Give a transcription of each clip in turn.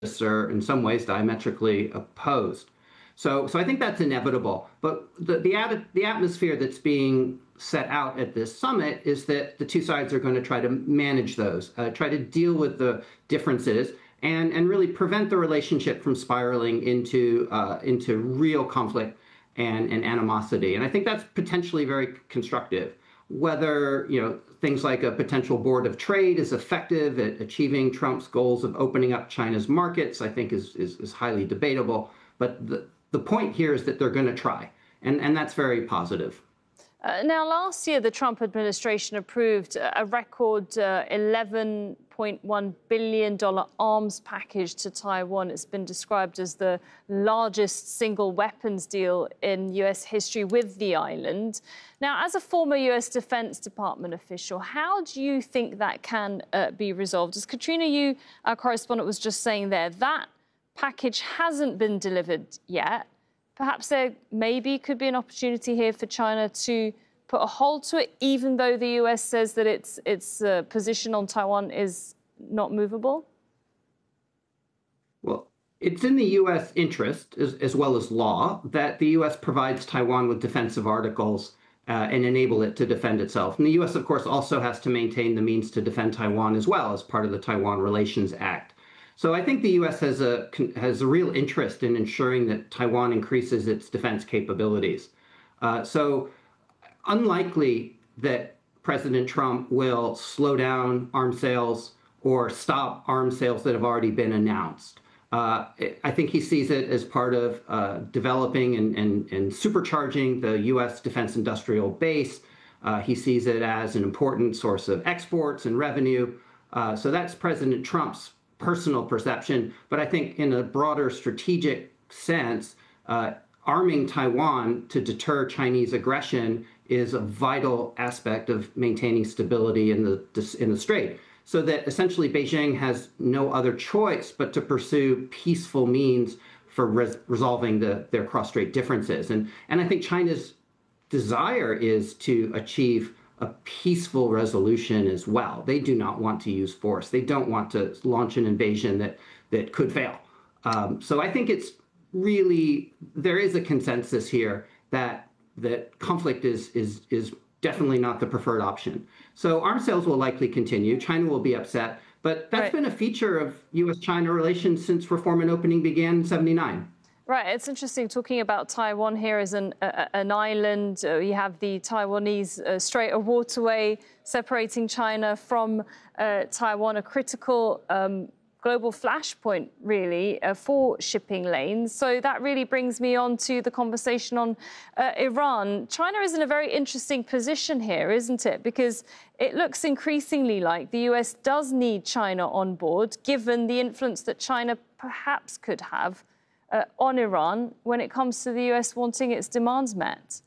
are in some ways diametrically opposed. So I think that's inevitable. But the atmosphere that's being set out at this summit is that the two sides are going to try to manage those, try to deal with the differences, and really prevent the relationship from spiraling into real conflict and animosity. And I think that's potentially very constructive. Whether things like a potential board of trade is effective at achieving Trump's goals of opening up China's markets, I think is highly debatable. But the point here is that they're going to try, and that's very positive. Now, last year, the Trump administration approved a record $11.1 billion arms package to Taiwan. It's been described as the largest single weapons deal in U.S. history with the island. Now, as a former U.S. Defense Department official, how do you think that can be resolved? As Katrina Yu, our correspondent, was just saying there, that package hasn't been delivered yet. Perhaps there maybe could be an opportunity here for China to put a halt to it, even though the U.S. says that its position on Taiwan is not movable? Well, it's in the U.S. interest, as well as law, that the U.S. provides Taiwan with defensive articles and enable it to defend itself. And the U.S., of course, also has to maintain the means to defend Taiwan as well as part of the Taiwan Relations Act. So I think the U.S. has a real interest in ensuring that Taiwan increases its defense capabilities. So unlikely that President Trump will slow down arms sales or stop arms sales that have already been announced. I think he sees it as part of developing and supercharging the U.S. defense industrial base. He sees it as an important source of exports and revenue. So that's President Trump's personal perception, but I think in a broader strategic sense, arming Taiwan to deter Chinese aggression is a vital aspect of maintaining stability in the strait, so that essentially Beijing has no other choice but to pursue peaceful means for resolving their cross-strait differences. And I think China's desire is to achieve a peaceful resolution as well. They do not want to use force. They don't want to launch an invasion that could fail. So I think it's really, there is a consensus here that conflict is definitely not the preferred option. So arms sales will likely continue. China will be upset, but that's been a feature of U.S.-China relations since reform and opening began in '79. Right, it's interesting talking about Taiwan here as an island. You have the Taiwanese Strait, a waterway separating China from Taiwan, a critical global flashpoint, really, for shipping lanes. So that really brings me on to the conversation on Iran. China is in a very interesting position here, isn't it? Because it looks increasingly like the US does need China on board, given the influence that China perhaps could have on Iran when it comes to the US wanting its demands met.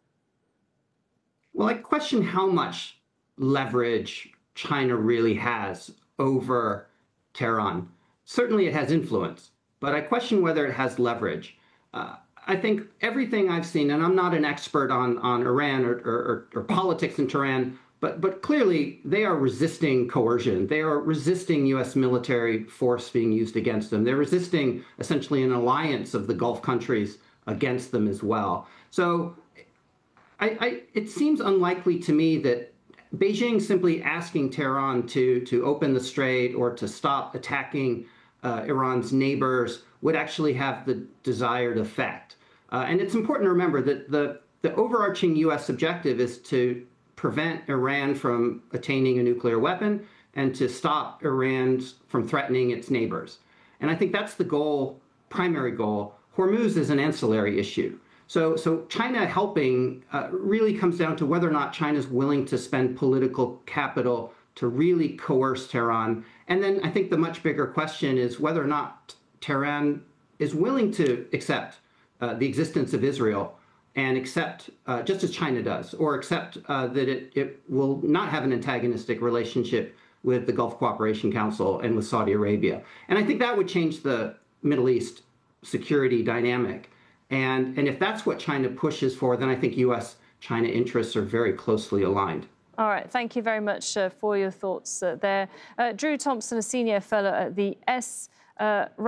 Well, I question how much leverage China really has over Tehran. Certainly it has influence, but I question whether it has leverage. I think everything I've seen, and I'm not an expert on Iran or politics in Tehran, but clearly they are resisting coercion. They are resisting U.S. military force being used against them. They're resisting essentially an alliance of the Gulf countries against them as well. So it seems unlikely to me that Beijing simply asking Tehran to open the strait or to stop attacking Iran's neighbors would actually have the desired effect. And it's important to remember that the overarching U.S. objective is to prevent Iran from attaining a nuclear weapon and to stop Iran from threatening its neighbors. And I think that's the goal, primary goal. Hormuz is an ancillary issue. So China helping really comes down to whether or not China's willing to spend political capital to really coerce Tehran. And then I think the much bigger question is whether or not Tehran is willing to accept the existence of Israel and accept, just as China does, or accept that it will not have an antagonistic relationship with the Gulf Cooperation Council and with Saudi Arabia. And I think that would change the Middle East security dynamic. And if that's what China pushes for, then I think U.S.-China interests are very closely aligned. All right. Thank you very much for your thoughts there. Drew Thompson, a senior fellow at the S.